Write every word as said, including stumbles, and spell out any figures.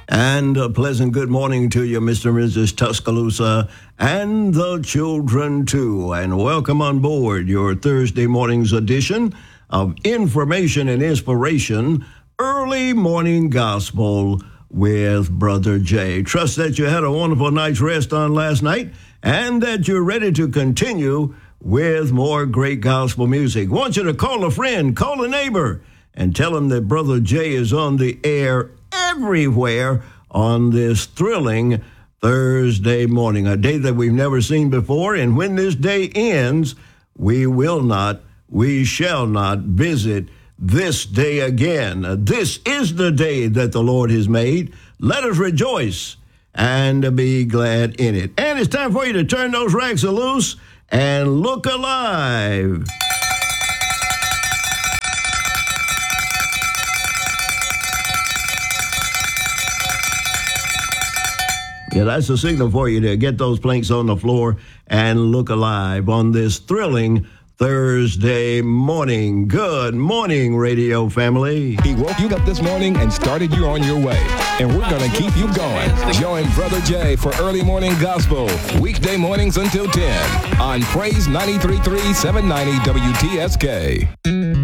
And a pleasant good morning to you, Mister and Missus Tuscaloosa, and the children, too. And welcome on board your Thursday morning's edition of Information and Inspiration, Early Morning Gospel with Brother Jay. Trust that you had a wonderful night's rest on last night and that you're ready to continue with more great gospel music. Want you to call a friend, call a neighbor, and tell them that Brother Jay is on the air everywhere on this thrilling Thursday morning, a day that we've never seen before. And when this day ends, we will not, we shall not visit this day again. This is the day that the Lord has made. Let us rejoice and be glad in it. And it's time for you to turn those racks loose and look alive. Yeah, that's a signal for you to get those planks on the floor and look alive on this thrilling Thursday morning. Good morning, radio family. He woke you up this morning and started you on your way. And we're going to keep you going. Join Brother Jay for Early Morning Gospel, weekday mornings until ten on Praise ninety-three point three, seven ninety W T S K.